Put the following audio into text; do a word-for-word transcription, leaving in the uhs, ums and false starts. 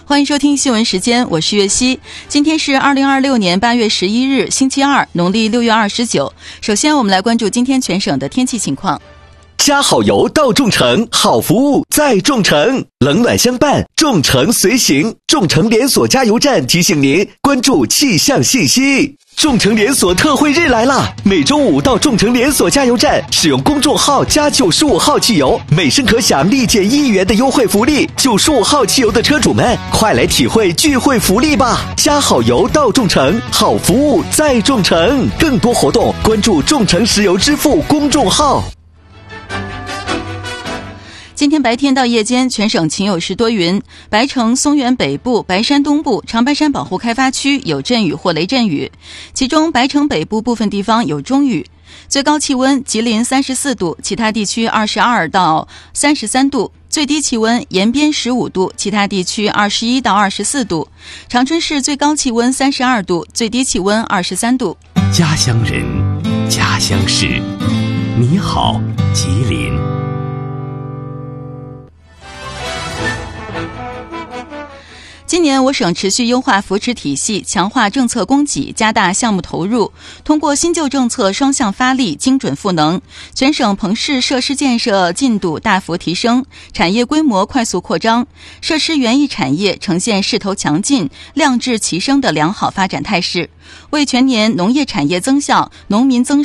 欢迎收听新闻时间，我是岳熙。今天是二零二六年八月十一日，星期二，农历六月二十九。首先，我们来关注今天全省的天气情况。 加好油到众诚，好服务在众诚，冷暖相伴，众诚随行。众诚连锁加油站提醒您关注气象信息。众诚连锁特惠日来啦！每周五到众诚连锁加油站使用公众号加九十五号汽油，每升可享立减一元的优惠福利。九十五号汽油的车主们，快来体会聚会福利吧！加好油到众诚，好服务在众诚。更多活动关注众诚石油支付公众号。 今天白天到夜间，全省晴有时多云，白城、松原北部、白山东部、长白山保护开发区有阵雨或雷阵雨，其中白城北部部分地方有中雨。最高气温吉林三十四度，其他地区二十二到三十三度，最低气温延边十五度，其他地区二十一到二十四度。长春市最高气温三十二度，最低气温二十三度。 家乡人，家乡事，你好，吉林。 今年我省持续优化扶持体系，强化政策供给，加大项目投入，通过新旧政策双向发力，精准赋能，全省棚市设施建设进度大幅提升，产业规模快速扩张，设施园艺产业呈现势头强劲、量质齐升的良好发展态势，为全年农业产业增效、农民增